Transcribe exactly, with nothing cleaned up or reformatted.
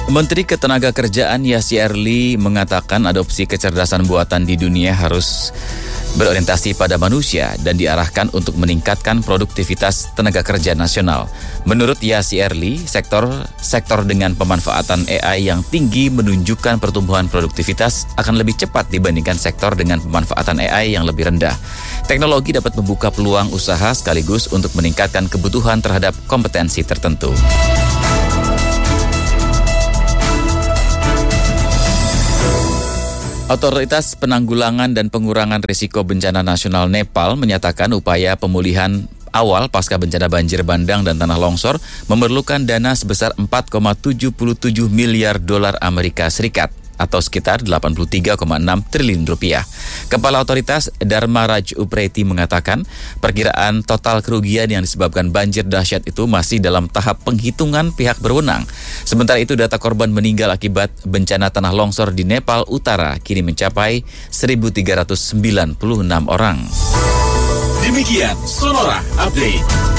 Menteri Ketenagakerjaan Yasir Lee mengatakan adopsi kecerdasan buatan di dunia harus berorientasi pada manusia dan diarahkan untuk meningkatkan produktivitas tenaga kerja nasional. Menurut Yasir Lee, sektor sektor dengan pemanfaatan A I yang tinggi menunjukkan pertumbuhan produktivitas akan lebih cepat dibandingkan sektor dengan pemanfaatan A I yang lebih rendah. Teknologi dapat membuka peluang usaha sekaligus untuk meningkatkan kebutuhan terhadap kompetensi tertentu. Otoritas Penanggulangan dan Pengurangan Risiko Bencana Nasional Nepal menyatakan upaya pemulihan awal pasca bencana banjir bandang dan tanah longsor memerlukan dana sebesar empat koma tujuh tujuh miliar dolar Amerika Serikat atau sekitar delapan puluh tiga koma enam triliun rupiah. Kepala Otoritas Dharma Raj Upreti mengatakan perkiraan total kerugian yang disebabkan banjir dahsyat itu masih dalam tahap penghitungan pihak berwenang. Sementara itu data korban meninggal akibat bencana tanah longsor di Nepal Utara kini mencapai seribu tiga ratus sembilan puluh enam orang. Demikian Sonora Update.